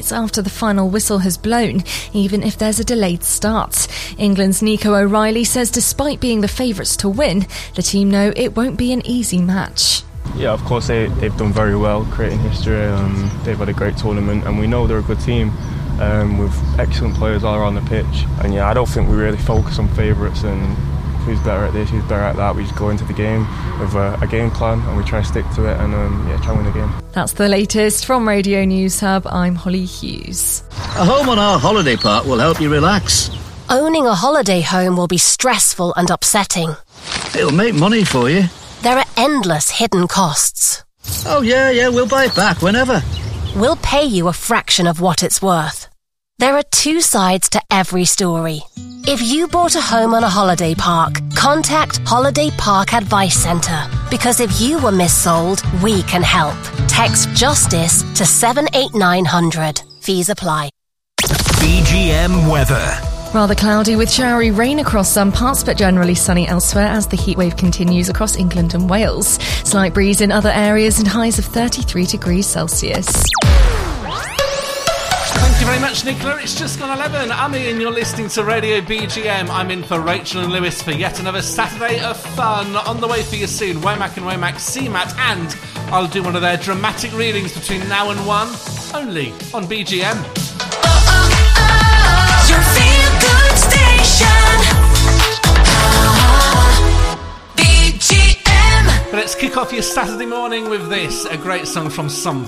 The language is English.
results after the final whistle has blown, even if there's a delayed start. England's Nico O'Reilly says despite being the favourites to win, the team know it won't be an easy match. Yeah, of course they've done very well, creating history. They've had a great tournament, and we know they're a good team with excellent players all around the pitch. And yeah, I don't think we really focus on favourites and who's better at this, who's better at that. We just go into the game with a game plan and we try to stick to it and try and win the game. That's the latest from Radio News Hub. I'm Holly Hughes. A home on our holiday park will help you relax. Owning a holiday home will be stressful and upsetting. It'll make money for you. There are endless hidden costs. Oh yeah, we'll buy it back whenever. We'll pay you a fraction of what it's worth. There are two sides to every story. If you bought a home on a holiday park, contact Holiday Park Advice Centre, because if you were missold, we can help. Text JUSTICE to 78900. Fees apply. BGM weather. Rather cloudy with showery rain across some parts, but generally sunny elsewhere as the heatwave continues across England and Wales. Slight breeze in other areas and highs of 33 degrees Celsius. Thank you very much, Nicola. It's just gone 11. I'm Ian, you're listening to Radio BGM. I'm in for Rachel and Lewis for yet another Saturday of fun. On the way for you soon, Womack and Womack CMAT, and I'll do one of their dramatic readings between now and 1, only on BGM. Your feel-good station. BGM. But let's kick off your Saturday morning with this, a great song from Some